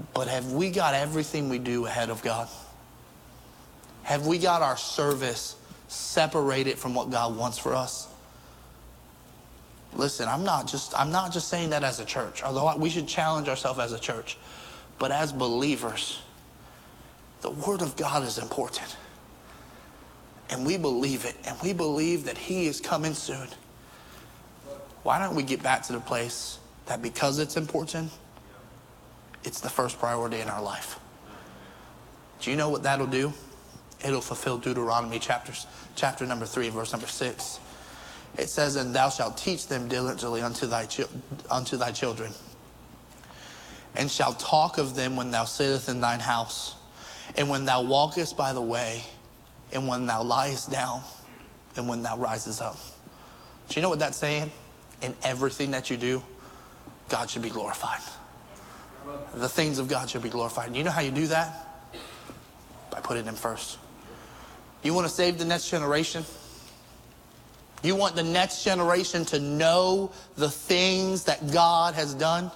But have we got everything we do ahead of God? Have we got our service separated from what God wants for us? Listen, I'm not just saying that as a church, although we should challenge ourselves as a church. But as believers, the Word of God is important. And we believe it. And we believe that He is coming soon. Why don't we get back to the place that because it's important, it's the first priority in our life? Do you know what that'll do? It'll fulfill Deuteronomy chapter number 3, verse number 6. It says, and thou shalt teach them diligently unto thy children, and shalt talk of them when thou sittest in thine house, and when thou walkest by the way, and when thou liest down, and when thou risest up. Do you know what that's saying? In everything that you do, God should be glorified. The things of God should be glorified. And you know how you do that? By putting Him first. You want to save the next generation? You want the next generation to know the things that God has done?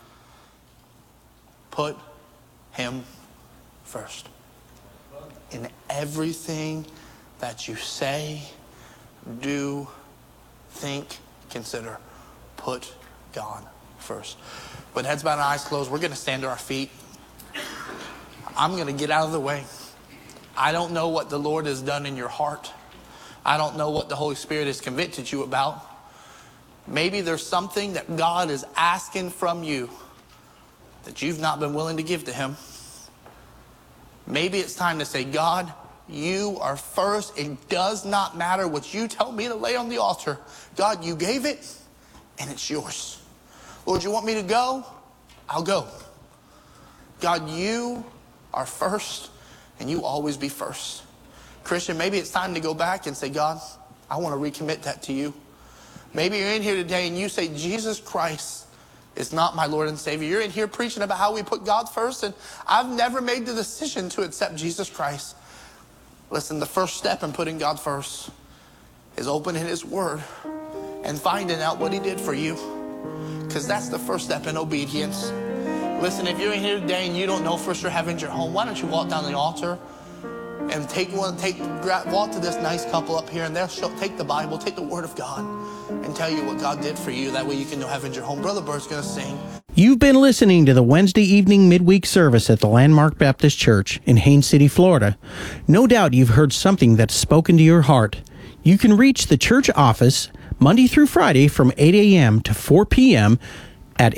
Put Him first. In everything that you say, do, think, consider, put God first. With heads bowed and eyes closed, we're going to stand to our feet. I'm going to get out of the way. I don't know what the Lord has done in your heart. I don't know what the Holy Spirit has convicted you about. Maybe there's something that God is asking from you that you've not been willing to give to Him. Maybe it's time to say, God, you are first. It does not matter what you tell me to lay on the altar. God, you gave it, and it's yours. Lord, you want me to go? I'll go. God, you are first, and you always be first. Christian, maybe it's time to go back and say, God, I want to recommit that to you. Maybe you're in here today and you say, Jesus Christ is not my Lord and Savior. You're in here preaching about how we put God first, and I've never made the decision to accept Jesus Christ. Listen, the first step in putting God first is opening His Word and finding out what He did for you. Because that's the first step in obedience. Listen, if you're in here today and you don't know First Year Heaven's your home, why don't you walk down the altar and walk to this nice couple up here, and they'll take the Bible, take the Word of God, and tell you what God did for you. That way you can know heaven's your home. Brother Bird's going to sing. You've been listening to the Wednesday evening midweek service at the Landmark Baptist Church in Haines City, Florida. No doubt you've heard something that's spoken to your heart. You can reach the church office Monday through Friday from 8 a.m. to 4 p.m. at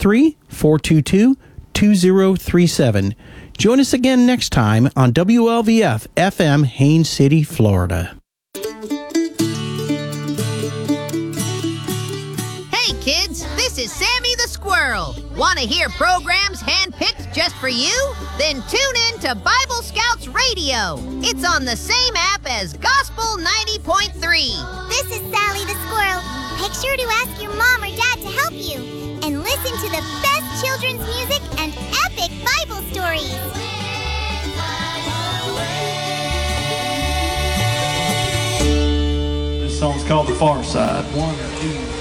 863-422-2037. Join us again next time on WLVF FM, Haines City, Florida. Hey kids, this is Sammy the Squirrel. Want to hear programs handpicked just for you? Then tune in to Bible Scouts Radio. It's on the same app as Gospel 90.3. This is Sally the Squirrel. Make sure to ask your mom or dad to help you. And listen to the best children's music and epic Bible stories. This song's called The Far Side. 1, 2,